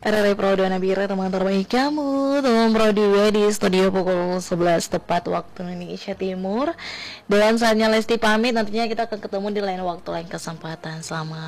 RRI Pro 2 Nabira, teman terbaik kamu, teman Pro 2 di studio pukul 11 tepat waktu Indonesia Timur. Dan saatnya Lesti pamit, nantinya kita akan ketemu di lain waktu, lain kesempatan. Selamat